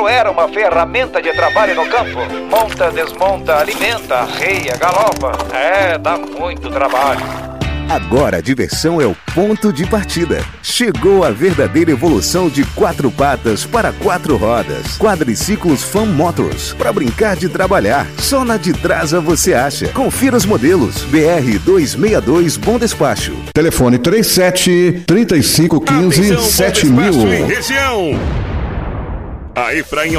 quando era uma ferramenta de trabalho no campo. Monta, desmonta, alimenta, arreia, galopa. Dá muito trabalho. Agora a diversão é o ponto de partida. Chegou a verdadeira evolução de 4 patas para 4 rodas. Quadriciclos Fan Motors. Para brincar de trabalhar. Só na Didrasa você acha. Confira os modelos. BR 262 Bom Despacho. Telefone 37-3515-7000. A Efraim